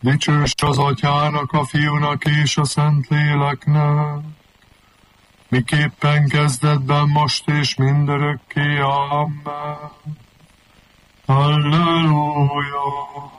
Dicsős az Atyának, a Fiúnak és a Szentléleknek, miképpen kezdetben, most és mindörökké. Amen. Halleluja!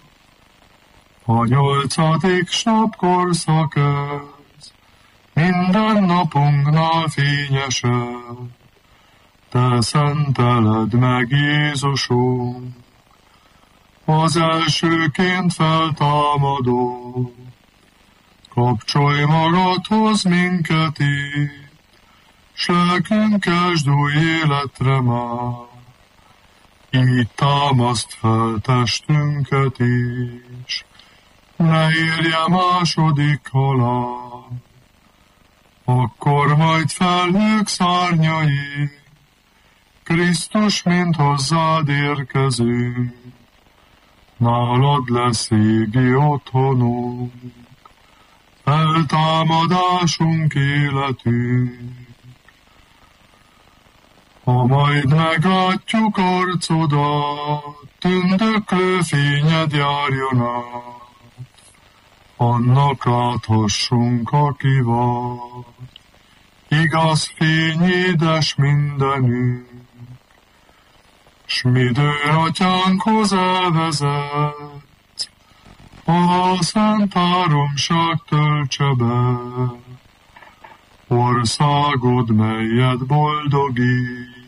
A 8. napkorszak ez, minden napunknál fényesebb. Te szenteled meg, Jézusunk, az elsőként feltámadó. Kapcsolj magadhoz minket itt, s lelkünk kezd új életre már. Így támaszt fel testünket is, ne érje második halál. Akkor majd felhők szárnyai, Krisztus, mint hozzád érkezünk, nálad lesz égi otthonunk, feltámadásunk, életünk. Ha majd meglátjuk arcodat, tündöklő fényed járjon át, annak láthassunk, aki vagy, igaz fény édes mindenünk, s midő Atyánkhoz elvezet, a szent háromság töltse be, országod, melyet boldogít.